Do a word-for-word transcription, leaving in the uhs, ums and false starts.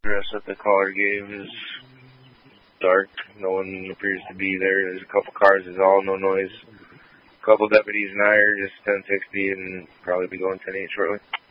address that the caller gave is dark. No one appears to be there. There's a couple cars is all, no noise. A couple deputies and I are just ten sixty and probably be going ten eight shortly.